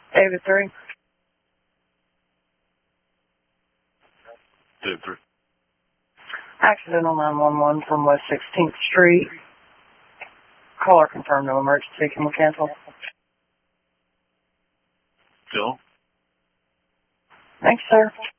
David 3. David 3. Accidental 911 from West 16th Street. Caller confirmed no emergency. Can we cancel? Phil? Thanks, sir.